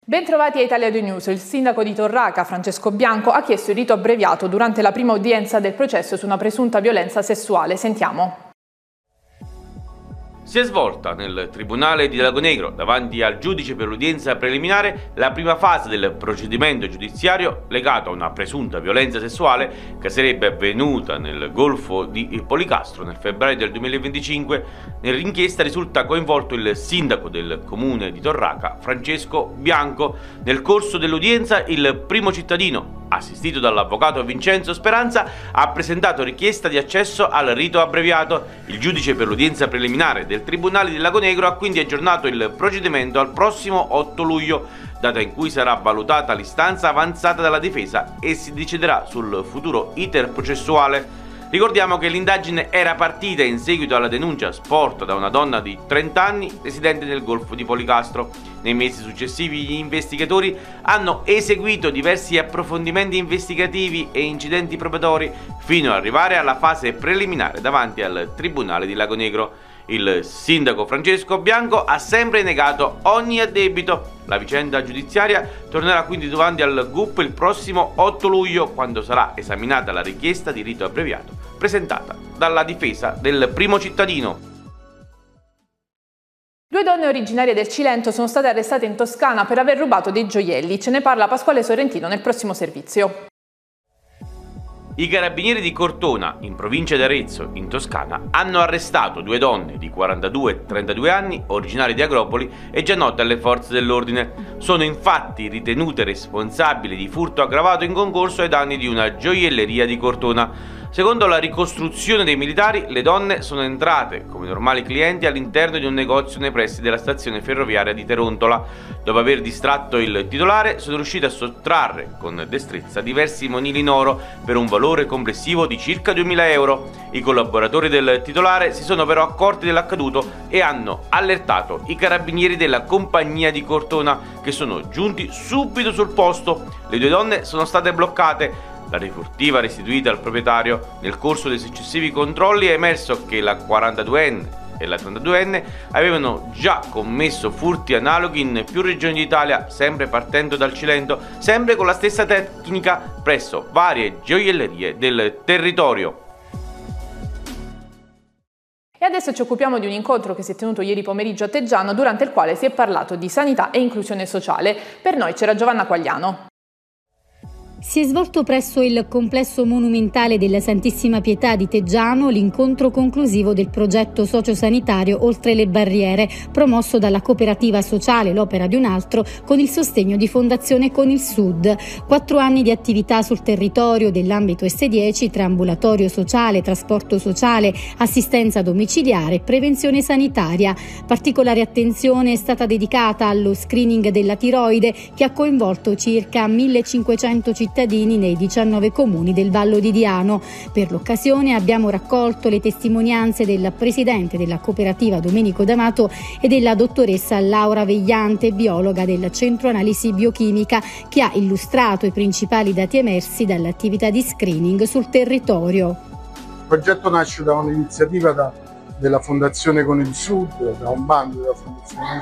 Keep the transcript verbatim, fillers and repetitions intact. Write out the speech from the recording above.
Bentrovati a Italia due News. Il sindaco di Torraca, Francesco Bianco, ha chiesto il rito abbreviato durante la prima udienza del processo su una presunta violenza sessuale. Sentiamo. Si è svolta nel Tribunale di Lagonegro, davanti al giudice per l'udienza preliminare, la prima fase del procedimento giudiziario legato a una presunta violenza sessuale che sarebbe avvenuta nel Golfo di Policastro nel febbraio del duemilaventicinque. Nell'inchiesta risulta coinvolto il sindaco del comune di Torraca, Francesco Bianco. Nel corso dell'udienza il primo cittadino, assistito dall'avvocato Vincenzo Speranza, ha presentato richiesta di accesso al rito abbreviato. Il giudice per l'udienza preliminare del Tribunale di Lagonegro ha quindi aggiornato il procedimento al prossimo otto luglio, data in cui sarà valutata l'istanza avanzata dalla difesa e si deciderà sul futuro iter processuale. Ricordiamo che l'indagine era partita in seguito alla denuncia sporta da una donna di trenta anni residente nel Golfo di Policastro. Nei mesi successivi gli investigatori hanno eseguito diversi approfondimenti investigativi e incidenti probatori fino ad arrivare alla fase preliminare davanti al Tribunale di Lagonegro. Il sindaco Francesco Bianco ha sempre negato ogni addebito. La vicenda giudiziaria tornerà quindi davanti al G U P il prossimo otto luglio, quando sarà esaminata la richiesta di rito abbreviato presentata dalla difesa del primo cittadino. Due donne originarie del Cilento sono state arrestate in Toscana per aver rubato dei gioielli. Ce ne parla Pasquale Sorrentino nel prossimo servizio. I carabinieri di Cortona, in provincia di Arezzo, in Toscana, hanno arrestato due donne di quarantadue e trentadue anni, originarie di Agropoli e già note alle forze dell'ordine. Sono infatti ritenute responsabili di furto aggravato in concorso ai danni di una gioielleria di Cortona. Secondo la ricostruzione dei militari, le donne sono entrate come normali clienti all'interno di un negozio nei pressi della stazione ferroviaria di Terontola. Dopo aver distratto il titolare, sono riuscite a sottrarre con destrezza diversi monili in oro per un valore complessivo di circa duemila euro. I collaboratori del titolare si sono però accorti dell'accaduto e hanno allertato i carabinieri della compagnia di Cortona, che sono giunti subito sul posto. Le due donne sono state bloccate. La rifurtiva restituita al proprietario. Nel corso dei successivi controlli è emerso che la quarantaduenne e la trentaduenne avevano già commesso furti analoghi in più regioni d'Italia, sempre partendo dal Cilento, sempre con la stessa tecnica presso varie gioiellerie del territorio. E adesso ci occupiamo di un incontro che si è tenuto ieri pomeriggio a Teggiano, durante il quale si è parlato di sanità e inclusione sociale. Per noi c'era Giovanna Quagliano. Si è svolto presso il complesso monumentale della Santissima Pietà di Teggiano l'incontro conclusivo del progetto sociosanitario Oltre le Barriere, promosso dalla cooperativa sociale L'Opera di un Altro con il sostegno di Fondazione Con il Sud. Quattro anni di attività sul territorio dell'ambito S dieci tra ambulatorio sociale, trasporto sociale, assistenza domiciliare e prevenzione sanitaria. Particolare attenzione è stata dedicata allo screening della tiroide, che ha coinvolto circa millecinquecento cittadini nei diciannove comuni del Vallo di Diano. Per l'occasione abbiamo raccolto le testimonianze del presidente della cooperativa Domenico D'Amato e della dottoressa Laura Vegliante, biologa del Centro Analisi Biochimica, che ha illustrato i principali dati emersi dall'attività di screening sul territorio. Il progetto nasce da un'iniziativa da, della Fondazione Con il Sud, da un bando della Fondazione Con il